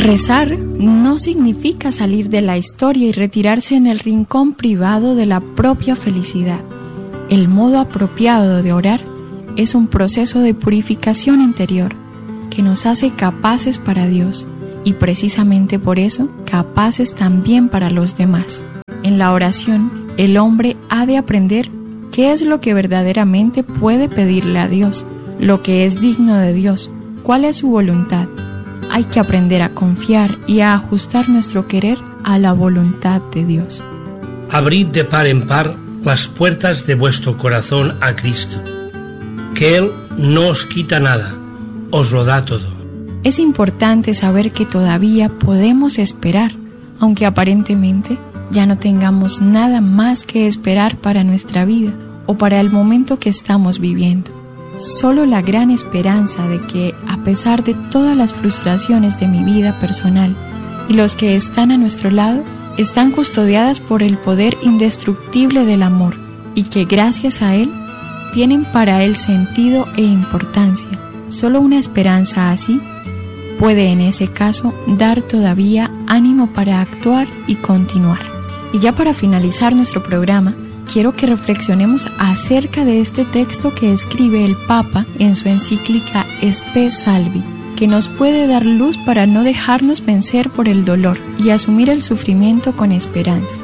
Rezar no significa salir de la historia y retirarse en el rincón privado de la propia felicidad. El modo apropiado de orar es un proceso de purificación interior que nos hace capaces para Dios y precisamente por eso capaces también para los demás. En la oración, el hombre ha de aprender qué es lo que verdaderamente puede pedirle a Dios, lo que es digno de Dios, cuál es su voluntad. Hay que aprender a confiar y a ajustar nuestro querer a la voluntad de Dios. Abrid de par en par las puertas de vuestro corazón a Cristo, que Él no os quita nada, os lo da todo. Es importante saber que todavía podemos esperar, aunque aparentemente ya no tengamos nada más que esperar para nuestra vida o para el momento que estamos viviendo. Solo la gran esperanza de que, a pesar de todas las frustraciones de mi vida personal y los que están a nuestro lado, están custodiadas por el poder indestructible del amor y que gracias a él tienen para él sentido e importancia. Solo una esperanza así puede en ese caso dar todavía ánimo para actuar y continuar. Y ya para finalizar nuestro programa, quiero que reflexionemos acerca de este texto que escribe el Papa en su encíclica Spe Salvi, que nos puede dar luz para no dejarnos vencer por el dolor y asumir el sufrimiento con esperanza.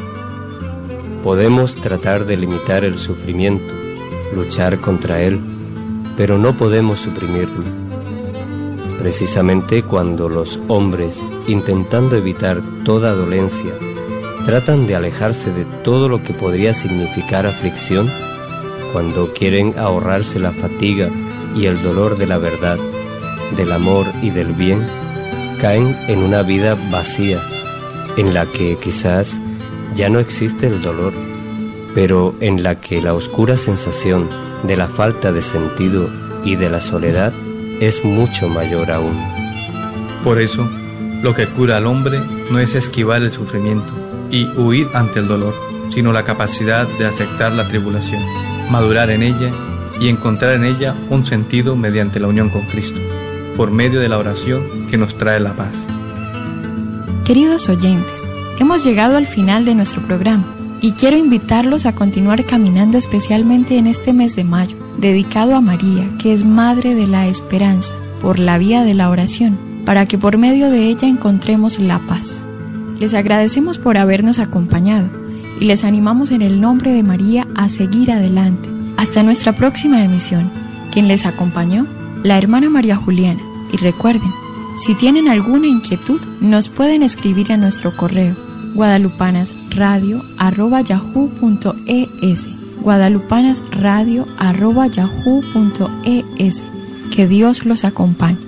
Podemos tratar de limitar el sufrimiento, luchar contra él, pero no podemos suprimirlo. Precisamente cuando los hombres, intentando evitar toda dolencia, tratan de alejarse de todo lo que podría significar aflicción, cuando quieren ahorrarse la fatiga y el dolor de la verdad, del amor y del bien, caen en una vida vacía, en la que quizás ya no existe el dolor, pero en la que la oscura sensación de la falta de sentido y de la soledad es mucho mayor aún. Por eso, lo que cura al hombre no es esquivar el sufrimiento y huir ante el dolor, sino la capacidad de aceptar la tribulación, madurar en ella y encontrar en ella un sentido mediante la unión con Cristo, por medio de la oración que nos trae la paz. Queridos oyentes, hemos llegado al final de nuestro programa y quiero invitarlos a continuar caminando especialmente en este mes de mayo, dedicado a María, que es Madre de la Esperanza, por la vía de la oración, para que por medio de ella encontremos la paz. Les agradecemos por habernos acompañado y les animamos en el nombre de María a seguir adelante. Hasta nuestra próxima emisión. Quien les acompañó, la hermana María Juliana. Y recuerden, si tienen alguna inquietud, nos pueden escribir a nuestro correo guadalupanasradio@yahoo.es, guadalupanasradio@yahoo.es. Que Dios los acompañe.